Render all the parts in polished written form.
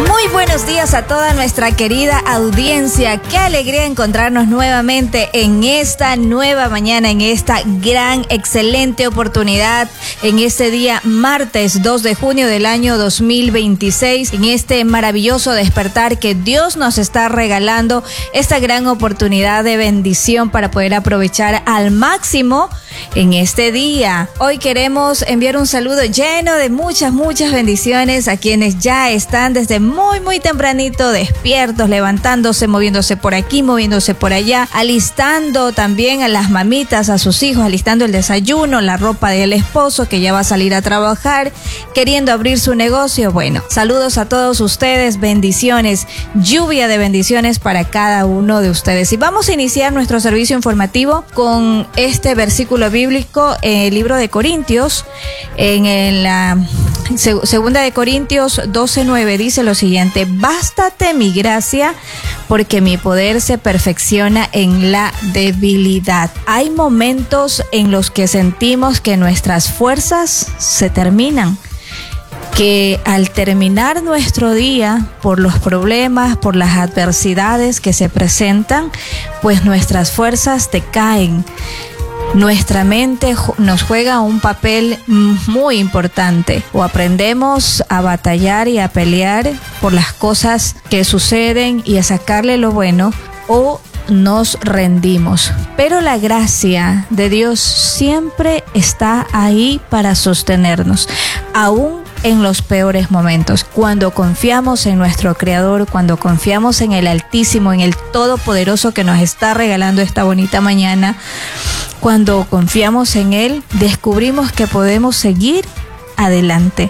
Muy buenos días a toda nuestra querida audiencia. Qué alegría encontrarnos nuevamente en esta nueva mañana, en esta gran, excelente oportunidad, en este día martes 2 de junio del año 2026, en este maravilloso despertar que Dios nos está regalando, esta gran oportunidad de bendición para poder aprovechar al máximo en este día. Hoy queremos enviar un saludo lleno de muchas bendiciones a quienes ya están desde muy tempranito despiertos, levantándose, moviéndose por aquí, moviéndose por allá, alistando también a las mamitas, a sus hijos, alistando el desayuno, la ropa del esposo que ya va a salir a trabajar, queriendo abrir su negocio. Bueno, saludos a todos ustedes, bendiciones, lluvia de bendiciones para cada uno de ustedes. Y vamos a iniciar nuestro servicio informativo con este versículo bíblico en el libro de Corintios, en la segunda de Corintios 12:9 dice lo siguiente: bástate mi gracia, porque mi poder se perfecciona en la debilidad. Hay momentos en los que sentimos que nuestras fuerzas se terminan, que al terminar nuestro día, por los problemas, por las adversidades que se presentan, pues nuestras fuerzas decaen. Nuestra mente nos juega un papel muy importante. O aprendemos a batallar y a pelear por las cosas que suceden y a sacarle lo bueno, o nos rendimos. Pero la gracia de Dios siempre está ahí para sostenernos, aún en los peores momentos. Cuando confiamos en nuestro Creador, cuando confiamos en el Altísimo, en el Todopoderoso que nos está regalando esta bonita mañana, cuando confiamos en Él, descubrimos que podemos seguir adelante,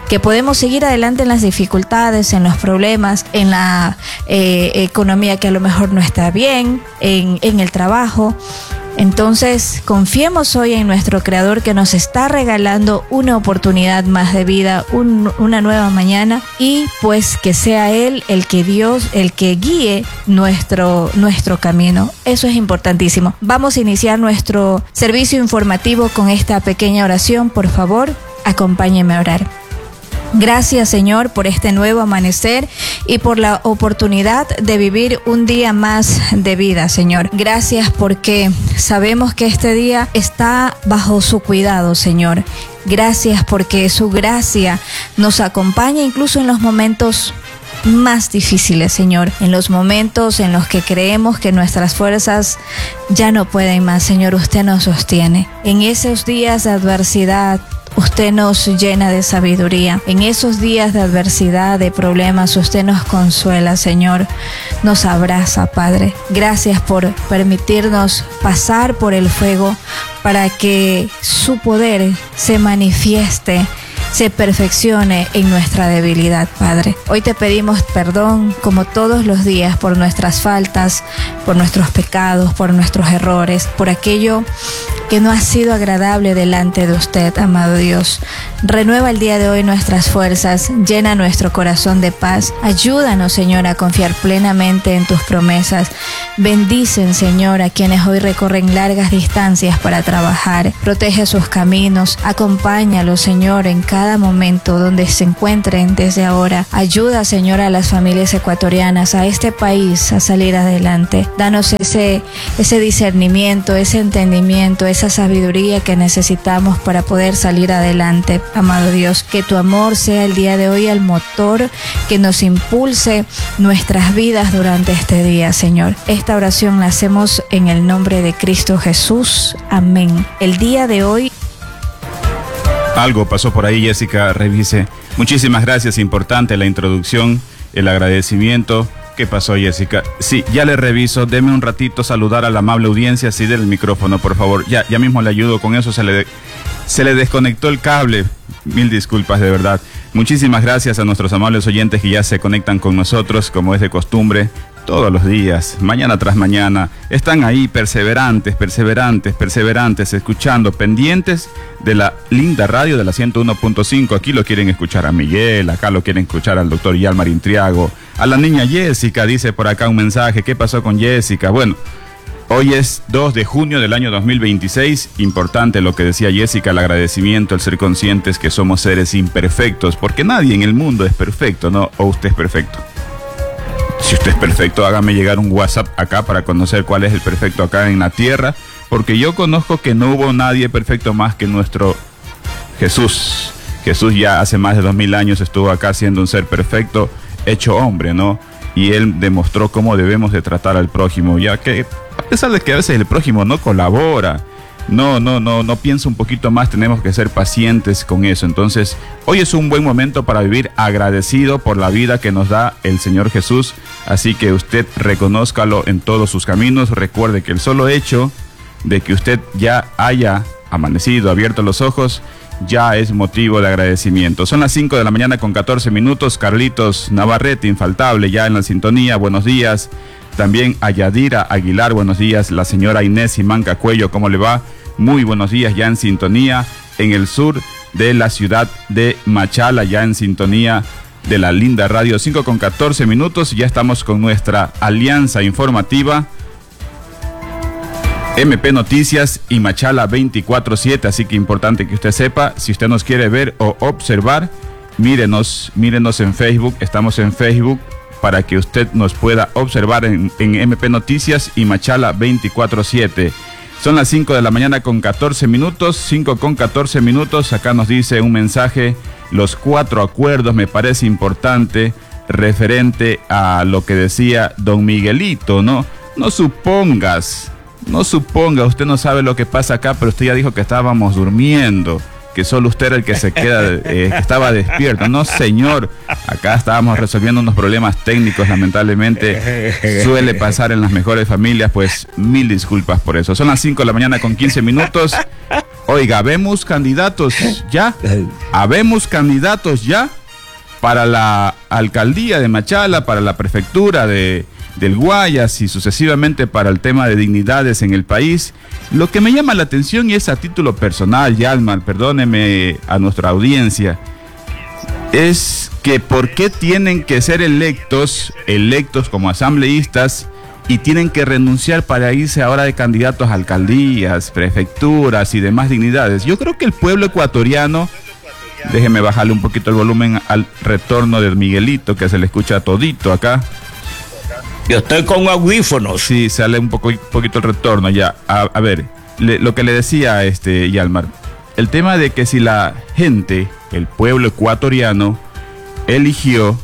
en las dificultades, en los problemas, en la economía que a lo mejor no está bien, en el trabajo. Entonces, confiemos hoy en nuestro Creador que nos está regalando una oportunidad más de vida, una nueva mañana, y pues que sea Él el que guíe nuestro camino. Eso es importantísimo. Vamos a iniciar nuestro servicio informativo con esta pequeña oración. Por favor, acompáñenme a orar. Gracias, Señor, por este nuevo amanecer y por la oportunidad de vivir un día más de vida, Señor. Gracias porque sabemos que este día está bajo su cuidado, Señor. Gracias porque su gracia nos acompaña incluso en los momentos más difíciles, Señor, en los momentos en los que creemos que nuestras fuerzas ya no pueden más, Señor. Usted nos sostiene. En esos días de adversidad, usted nos llena de sabiduría. En esos días de adversidad, de problemas, usted nos consuela, Señor. Nos abraza, Padre. Gracias por permitirnos pasar por el fuego para que su poder se manifieste, se perfeccione en nuestra debilidad, Padre. Hoy te pedimos perdón, como todos los días, por nuestras faltas, por nuestros pecados, por nuestros errores, por aquello que no ha sido agradable delante de usted, amado Dios. Renueva el día de hoy nuestras fuerzas, llena nuestro corazón de paz. Ayúdanos, Señor, a confiar plenamente en tus promesas. Bendicen, Señor, a quienes hoy recorren largas distancias para trabajar. Protege sus caminos. Acompáñalos, Señor, en cada momento donde se encuentren desde ahora. Ayuda, Señor, a las familias ecuatorianas, a este país, a salir adelante. Danos ese discernimiento, ese entendimiento, esa sabiduría que necesitamos para poder salir adelante, amado Dios. Que tu amor sea el día de hoy el motor que nos impulse nuestras vidas durante este día, Señor. Esta oración la hacemos en el nombre de Cristo Jesús. Amén. El día de hoy... Algo pasó por ahí, Jessica, revise. Muchísimas gracias, importante la introducción, el agradecimiento. ¿Qué pasó, Jessica? Sí, ya le reviso, deme un ratito saludar a la amable audiencia, sí, del micrófono, por favor. Ya mismo le ayudo con eso, se le desconectó el cable. Mil disculpas, de verdad. Muchísimas gracias a nuestros amables oyentes que ya se conectan con nosotros, como es de costumbre, todos los días, mañana tras mañana. Están ahí perseverantes, escuchando, pendientes de la linda radio de la 101.5. Aquí lo quieren escuchar a Miguel, acá lo quieren escuchar al doctor Yalmar Intriago, a la niña Jessica, dice por acá un mensaje. ¿Qué pasó con Jessica? Bueno, Hoy es 2 de junio del año 2026, importante lo que decía Jessica, el agradecimiento, el ser conscientes que somos seres imperfectos, porque nadie en el mundo es perfecto, ¿no? O usted es perfecto. Si usted es perfecto, hágame llegar un WhatsApp acá para conocer cuál es el perfecto acá en la tierra, porque yo conozco que no hubo nadie perfecto más que nuestro Jesús. Jesús ya hace más de 2000 años estuvo acá siendo un ser perfecto, hecho hombre, ¿no? Y él demostró cómo debemos de tratar al prójimo, ya que a pesar de que a veces el prójimo no colabora, no piensa un poquito más, tenemos que ser pacientes con eso. Entonces, hoy es un buen momento para vivir agradecido por la vida que nos da el Señor Jesús, así que usted reconózcalo en todos sus caminos. Recuerde que el solo hecho de que usted ya haya amanecido, abierto los ojos, ya es motivo de agradecimiento. Son las 5 de la mañana con 14 minutos. Carlitos Navarrete, infaltable, ya en la sintonía. Buenos días. También a Yadira Aguilar, buenos días. La señora Inés Simanca Cuello, ¿cómo le va? Muy buenos días, ya en sintonía en el sur de la ciudad de Machala, ya en sintonía de la linda radio. 5 con 14 minutos. Ya estamos con nuestra alianza informativa MP Noticias y Machala 24/7, así que importante que usted sepa, si usted nos quiere ver o observar, mírenos en Facebook, estamos en Facebook para que usted nos pueda observar en MP Noticias y Machala 24/7. Son las 5 de la mañana con 14 minutos, 5 con 14 minutos, acá nos dice un mensaje, los 4 acuerdos me parece importante, referente a lo que decía don Miguelito, ¿no? No suponga, usted no sabe lo que pasa acá, pero usted ya dijo que estábamos durmiendo, que solo usted era el que se queda, que estaba despierto. No, señor, acá estábamos resolviendo unos problemas técnicos, lamentablemente suele pasar en las mejores familias, pues mil disculpas por eso. Son las 5 de la mañana con 15 minutos. Oiga, habemos candidatos ya para la alcaldía de Machala, para la prefectura del Guayas y sucesivamente para el tema de dignidades en el país. Lo que me llama la atención y es a título personal, Yalmar, perdóneme a nuestra audiencia, es que por qué tienen que ser electos como asambleístas y tienen que renunciar para irse ahora de candidatos a alcaldías, prefecturas y demás dignidades. Yo creo que el pueblo ecuatoriano, déjeme bajarle un poquito el volumen al retorno del Miguelito, que se le escucha todito acá. Yo estoy con audífonos. Sí, sale un poquito el retorno ya. A ver, lo que le decía Yalmar, el tema de que si la gente, el pueblo ecuatoriano, eligió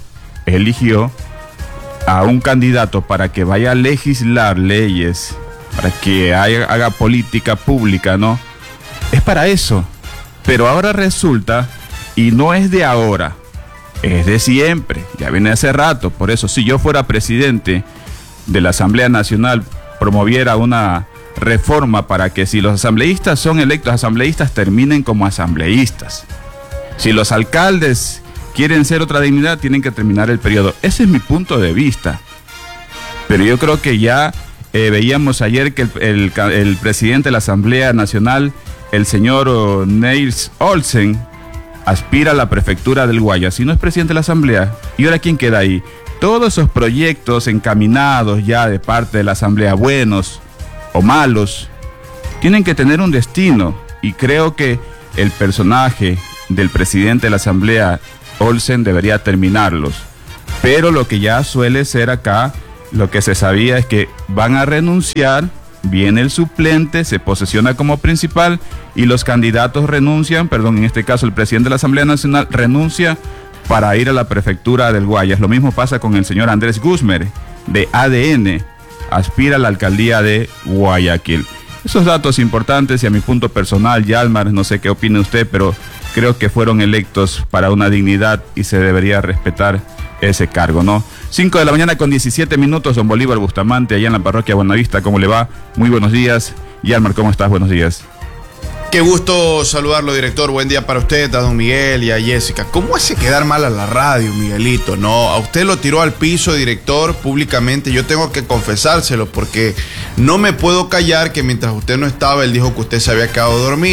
a un candidato para que vaya a legislar leyes, para que haga política pública, ¿no? Es para eso. Pero ahora resulta, y no es de ahora, es de siempre, ya viene hace rato. Por eso, si yo fuera presidente de la Asamblea Nacional, promoviera una reforma para que si los asambleístas son electos asambleístas, terminen como asambleístas. Si los alcaldes quieren ser otra dignidad, tienen que terminar el periodo. Ese es mi punto de vista. Pero yo creo que ya veíamos ayer que el presidente de la Asamblea Nacional, el señor Nils Olsen, aspira a la prefectura del Guayas. Si no es presidente de la Asamblea, ¿y ahora quién queda ahí? Todos esos proyectos encaminados ya de parte de la Asamblea, buenos o malos, tienen que tener un destino. Y creo que el personaje del presidente de la Asamblea, Olsen, debería terminarlos. Pero lo que ya suele ser acá, lo que se sabía es que van a renunciar, viene el suplente, se posesiona como principal y los candidatos renuncian, en este caso el presidente de la Asamblea Nacional renuncia para ir a la prefectura del Guayas. Lo mismo pasa con el señor Andrés Guzmán, de ADN, aspira a la alcaldía de Guayaquil. Esos datos importantes y a mi punto personal, Yalmar, no sé qué opina usted, pero creo que fueron electos para una dignidad y se debería respetar ese cargo, ¿no? 5 de la mañana con 17 minutos, don Bolívar Bustamante, allá en la parroquia Buenavista, ¿cómo le va? Muy buenos días. Yalmar, ¿cómo estás? Buenos días. Qué gusto saludarlo, director. Buen día para usted, a don Miguel y a Jessica. ¿Cómo hace quedar mal a la radio, Miguelito? No, a usted lo tiró al piso, director, públicamente. Yo tengo que confesárselo porque no me puedo callar que mientras usted no estaba, él dijo que usted se había quedado dormido.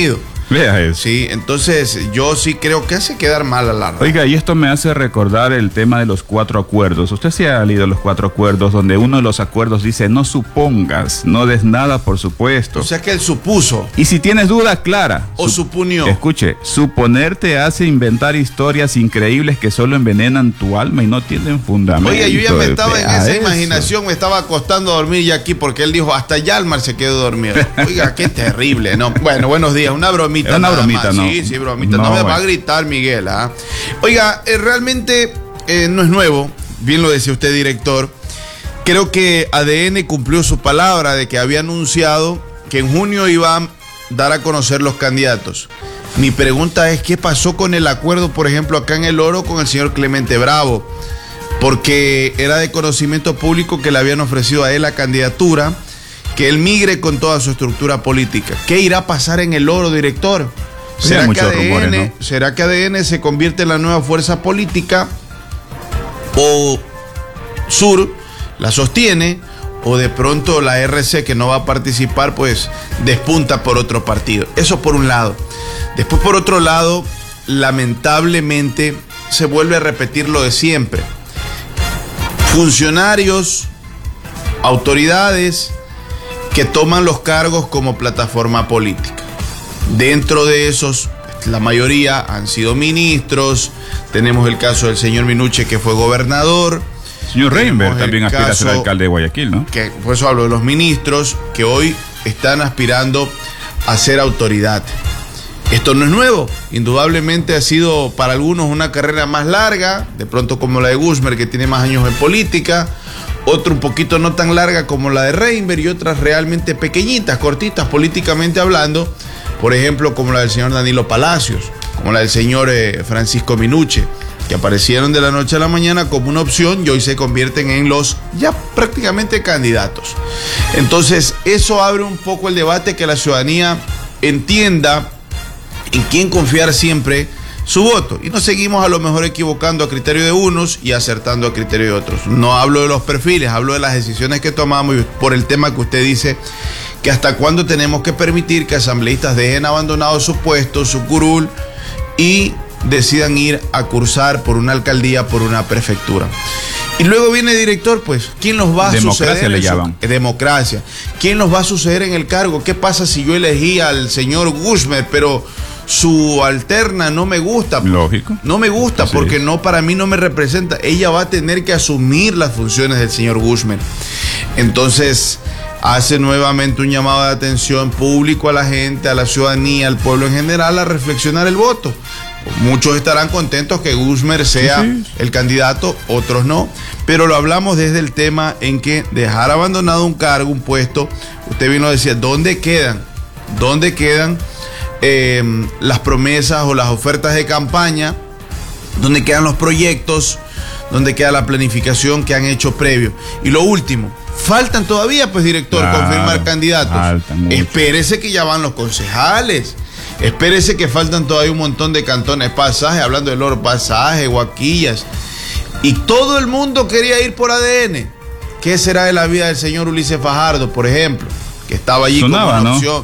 Vea eso. Sí, entonces yo sí creo que hace quedar mal a la radio. Oiga, y esto me hace recordar el tema de los 4 acuerdos. Usted sí ha leído los 4 acuerdos, donde uno de los acuerdos dice: no supongas, no des nada por supuesto. O sea que él supuso. Y si tienes duda, aclara. O suponió. Escuche, suponer te hace inventar historias increíbles que solo envenenan tu alma y no tienen fundamento. Oiga, yo ya me estaba en Vea esa eso. imaginación, me estaba acostando a dormir ya aquí, porque él dijo, hasta Yalmar se quedó dormido. Oiga, qué terrible, ¿no? Bueno, buenos días, una bromita. Era una nada bromita, más. ¿no? Sí, bromita. No, No, me va a bueno. gritar Miguel, ¿ah? Oiga, realmente no es nuevo, bien lo decía usted, director. Creo que ADN cumplió su palabra de que había anunciado que en junio iba a dar a conocer los candidatos. Mi pregunta es, ¿qué pasó con el acuerdo, por ejemplo, acá en El Oro con el señor Clemente Bravo? Porque era de conocimiento público que le habían ofrecido a él la candidatura, que él migre con toda su estructura política. ¿Qué irá a pasar en El Oro, director? Sí, hay muchos rumores, ¿no? ¿Será que ADN se convierte en la nueva fuerza política? ¿O Sur la sostiene? ¿O de pronto la RC, que no va a participar, pues despunta por otro partido? Eso por un lado. Después, por otro lado, lamentablemente se vuelve a repetir lo de siempre. Funcionarios, autoridades que toman los cargos como plataforma política. Dentro de esos, la mayoría han sido ministros. Tenemos el caso del señor Minuche, que fue gobernador. Señor Reinberg Tenemos también el aspira a ser caso alcalde de Guayaquil, ¿no? Que por eso hablo de los ministros que hoy están aspirando a ser autoridad. Esto no es nuevo, indudablemente ha sido para algunos una carrera más larga, de pronto como la de Guzmán, que tiene más años en política, otra un poquito no tan larga como la de Reinberg, y otras realmente pequeñitas, cortitas políticamente hablando, por ejemplo como la del señor Danilo Palacios, como la del señor Francisco Minuche, que aparecieron de la noche a la mañana como una opción y hoy se convierten en los ya prácticamente candidatos. Entonces eso abre un poco el debate, que la ciudadanía entienda en quién confiar siempre su voto. Y nos seguimos a lo mejor equivocando a criterio de unos y acertando a criterio de otros. No hablo de los perfiles, hablo de las decisiones que tomamos, y por el tema que usted dice, que hasta cuándo tenemos que permitir que asambleístas dejen abandonados su puesto, su curul, y decidan ir a cursar por una alcaldía, por una prefectura. Y luego viene el director, pues, ¿quién los va a Democracia suceder? le llaman. Democracia. ¿Quién los va a suceder en el cargo? ¿Qué pasa si yo elegí al señor Guzmán, pero su alterna no me gusta? Lógico. No me gusta, Así porque es. no, para mí no me representa. Ella va a tener que asumir las funciones del señor Guzmán. Entonces, hace nuevamente un llamado de atención público a la gente, a la ciudadanía, al pueblo en general, a reflexionar el voto. Muchos estarán contentos que Guzmán sea el candidato, otros no, pero lo hablamos desde el tema en que dejar abandonado un cargo, un puesto, usted vino a decir, ¿dónde quedan las promesas o las ofertas de campaña? ¿Dónde quedan los proyectos? ¿Dónde queda la planificación que han hecho previo? Y lo último, faltan todavía, pues, director, Claro, confirmar candidatos. faltan mucho. Espérese que ya van los concejales. Espérese que faltan todavía un montón de cantones, Pasaje, hablando del Oro, Pasaje, Guaquillas. Y todo el mundo quería ir por ADN. ¿Qué será de la vida del señor Ulises Fajardo, por ejemplo? Que estaba allí Sonaba, como una ¿no? opción.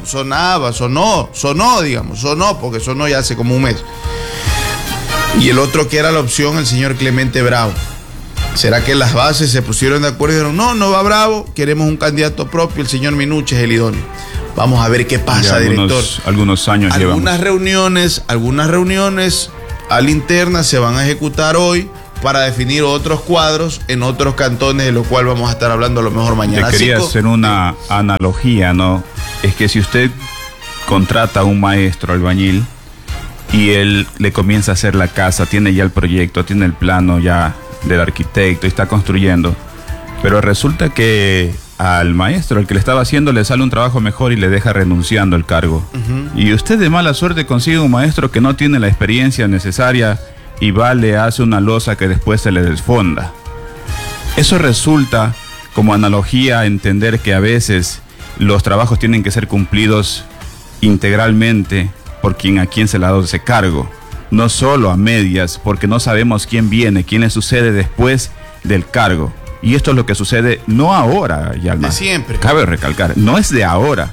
Sonó, porque sonó ya hace como un mes. Y el otro que era la opción, el señor Clemente Bravo. ¿Será que las bases se pusieron de acuerdo y dijeron, no va Bravo, queremos un candidato propio, el señor Minuche es el idóneo? Vamos a ver qué pasa, director. Algunos años Algunas llevamos. reuniones al interna se van a ejecutar hoy para definir otros cuadros en otros cantones, de lo cual vamos a estar hablando a lo mejor mañana. Te quería hacer una analogía, ¿no? Es que si usted contrata a un maestro albañil y él le comienza a hacer la casa, tiene ya el proyecto, tiene el plano ya del arquitecto y está construyendo, pero resulta que al maestro, el que le estaba haciendo, le sale un trabajo mejor y le deja renunciando el cargo. Y usted de mala suerte consigue un maestro que no tiene la experiencia necesaria y va, le hace una losa que después se le desfonda. Eso resulta como analogía a entender que a veces los trabajos tienen que ser cumplidos integralmente por a quien se le ha dado ese cargo, no solo a medias, porque no sabemos quién viene, quién le sucede después del cargo. Y esto es lo que sucede no ahora, Yalmar. De siempre. Cabe recalcar, no es de ahora.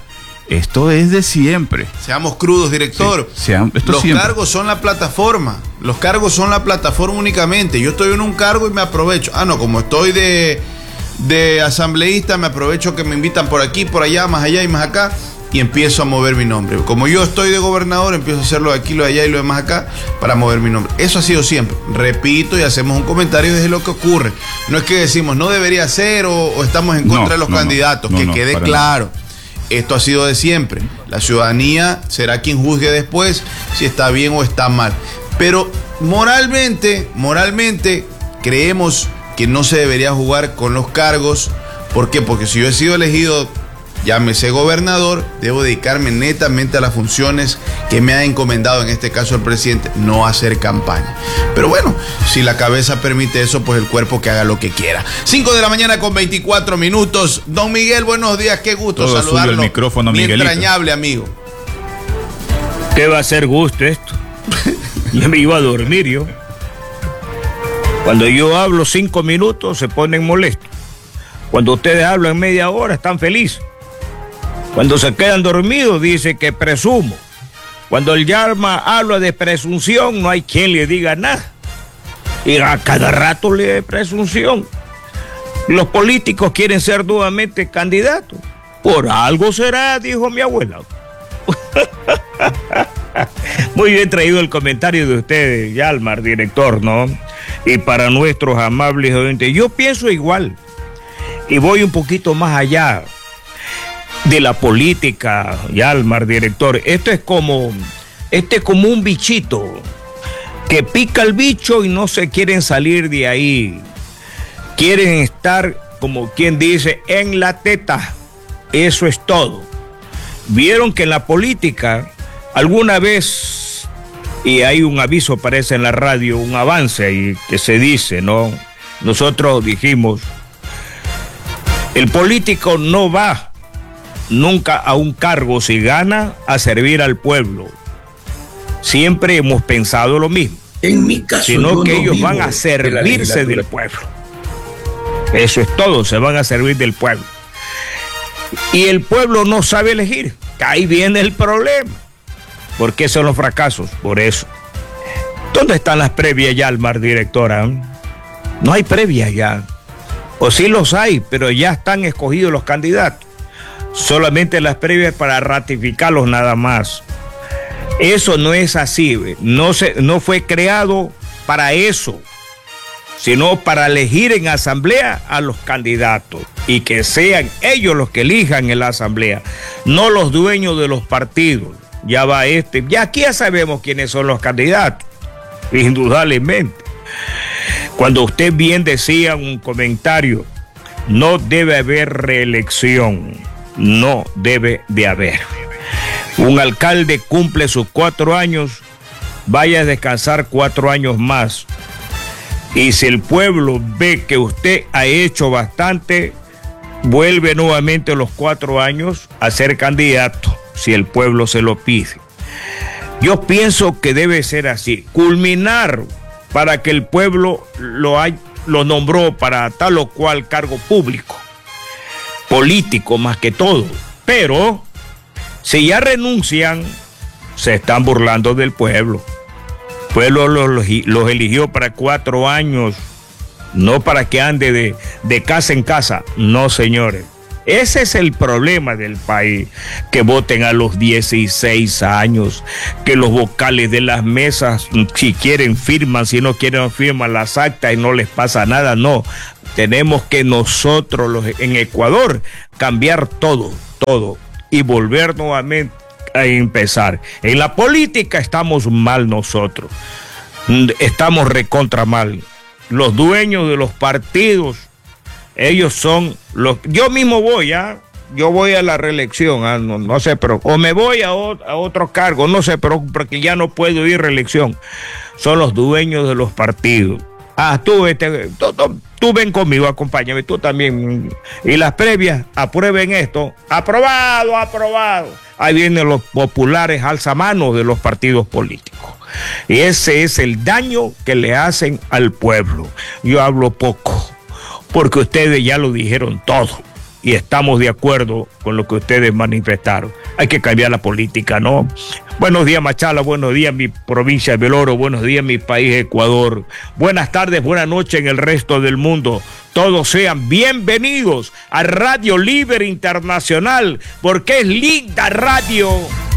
Esto es de siempre. Seamos crudos, director. Sí, los siempre. cargos son la plataforma. Los cargos son la plataforma únicamente. Yo estoy en un cargo y me aprovecho. No, como estoy de asambleísta, me aprovecho que me invitan por aquí, por allá, más allá y más acá, y empiezo a mover mi nombre. Como yo estoy de gobernador, empiezo a hacerlo de aquí, lo de allá y lo demás acá, para mover mi nombre. Eso ha sido siempre. Repito, y hacemos un comentario desde lo que ocurre. No es que decimos, no debería ser, o estamos en contra de los candidatos. Que quede claro. Esto ha sido de siempre. La ciudadanía será quien juzgue después si está bien o está mal. Pero moralmente, creemos que no se debería jugar con los cargos. ¿Por qué? Porque si yo he sido elegido, llámese gobernador, debo dedicarme netamente a las funciones que me ha encomendado, en este caso el presidente, no hacer campaña. Pero bueno, si la cabeza permite eso, pues el cuerpo que haga lo que quiera. 5 de la mañana con 24 minutos. Don Miguel, buenos días, qué gusto todo saludarlo. El micrófono, mi Miguelito. entrañable amigo. ¿Qué va a ser gusto esto? Ya me iba a dormir yo. Cuando yo hablo 5 minutos se ponen molestos. Cuando ustedes hablan media hora están felices. Cuando se quedan dormidos dice que presumo. Cuando el Yalmar habla de presunción no hay quien le diga nada. Y a cada rato le da presunción. Los políticos quieren ser nuevamente candidatos. Por algo será, dijo mi abuela. Muy bien traído el comentario de ustedes, Yalmar, director, ¿no? Y para nuestros amables oyentes, yo pienso igual. Y voy un poquito más allá de la política, Yalmar, director. Este es como un bichito que pica el bicho y no se quieren salir de ahí. Quieren estar, como quien dice, en la teta. Eso es todo. Vieron que en la política, alguna vez, y hay un aviso, parece en la radio, un avance ahí que se dice, ¿no? Nosotros dijimos, el político no va nunca a un cargo si gana a servir al pueblo. Siempre hemos pensado lo mismo. En mi caso, sino que ellos van a servirse del pueblo. Eso es todo, se van a servir del pueblo. Y el pueblo no sabe elegir. Ahí viene el problema. ¿Por qué son los fracasos? Por eso. ¿Dónde están las previas, Yalmar, directora? No hay previas ya. O sí los hay, pero ya están escogidos los candidatos. Solamente las previas para ratificarlos nada más. Eso no es así. No fue creado para eso, sino para elegir en asamblea a los candidatos y que sean ellos los que elijan en la asamblea, no los dueños de los partidos. Ya va ya aquí ya sabemos quiénes son los candidatos, indudablemente. Cuando usted bien decía un comentario, no debe haber reelección, no debe de haber. Un alcalde cumple sus 4 años, vaya a descansar 4 años más. Y si el pueblo ve que usted ha hecho bastante, vuelve nuevamente los 4 años a ser candidato, si el pueblo se lo pide. Yo pienso que debe ser así, culminar para que el pueblo lo nombró para tal o cual cargo público, político más que todo. Pero si ya renuncian, se están burlando del pueblo. El pueblo los eligió para 4 años, no para que ande de casa en casa. No, señores. Ese es el problema del país, que voten a los 16 años, que los vocales de las mesas, si quieren firman, si no quieren firman las actas y no les pasa nada. No, tenemos que nosotros en Ecuador cambiar todo y volver nuevamente a empezar. En la política estamos mal nosotros, estamos recontra mal. Los dueños de los partidos, ellos son los... Yo mismo voy a la reelección, no sé, pero o me voy a otro cargo, no sé, pero porque ya no puedo ir a reelección. Son los dueños de los partidos. Tú ven conmigo, acompáñame, tú también. Y las previas, aprueben esto. Aprobado. Ahí vienen los populares alzamanos de los partidos políticos. Y ese es el daño que le hacen al pueblo. Yo hablo poco, porque ustedes ya lo dijeron todo. y estamos de acuerdo con lo que ustedes manifestaron. Hay que cambiar la política, ¿no? Buenos días, Machala, buenos días, mi provincia de Beloro, buenos días, mi país, Ecuador. Buenas tardes, buenas noches en el resto del mundo. Todos sean bienvenidos a Radio Libre Internacional, porque es linda radio.